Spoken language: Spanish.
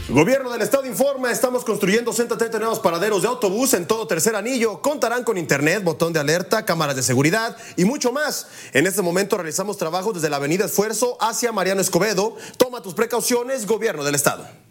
Gobierno del Estado informa, estamos construyendo 130 nuevos paraderos de autobús en todo Tercer Anillo. Contarán con internet, botón de alerta, cámaras de seguridad y mucho más. En este momento realizamos trabajos desde la avenida Esfuerzo hacia Mariano Escobedo. Toma tus precauciones, Gobierno del Estado.